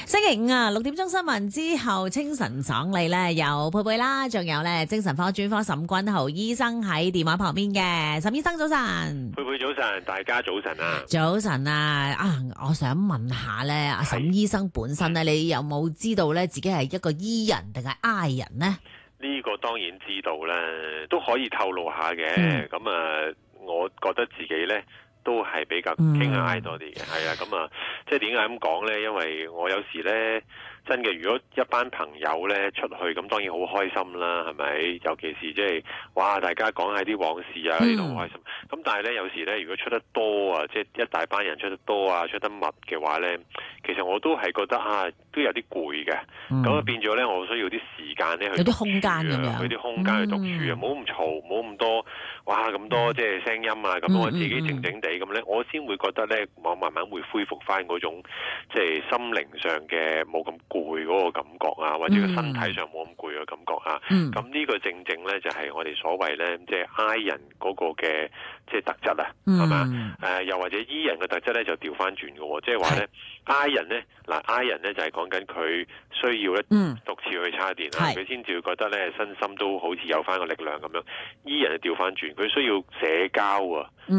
星期五啊，6點鐘新聞之後，清晨爽利咧，有佩佩啦，仲有咧精神科專科沈君豪醫生喺電話旁邊嘅。沈醫生早晨， 佩佩早晨，大家早晨啊！ 早晨啊，我想問下咧，阿沈醫生本身咧，你有冇知道咧自己係一個 E 人定係 I 人呢？ 呢個當然知道啦，都可以透露下嘅。咁我覺得自己咧都係比較傾向 I 多啲嘅，係啊。咁即係點解咁講咧？因為我有時咧真嘅，如果一班朋友咧出去，咁當然好開心啦，係咪？尤其是即係哇，大家講下啲往事啊，呢度好開心。咁但係咧，有時咧，如果出得多啊，即係一大班人出得多啊，出得密嘅話咧，其實我都係覺得都有啲攰嘅。咁變咗咧，我需要啲時間咧去有啲空間咁樣， 有啲空間去獨處啊，唔好咁嘈，唔好咁多，哇咁多即係聲音啊，咁我自己靜靜地咁咧，我先會覺得咧，我慢慢會恢復翻嗰種即係心靈上嘅冇咁攰嗰個感覺啊，或者個身體上冇咁攰嘅感覺啊。咁呢個正正咧就係我哋所謂咧，即係 I 人嗰個嘅即係特質啊，係嘛？又或者 E 人嘅特質咧就調翻轉嘅喎，即係話咧 I 人咧I 人咧就係講緊佢需要咧獨自去叉電啊，佢先至會覺得咧身心都好似有翻個力量咁樣。E 人就調翻轉，佢需要社交啊。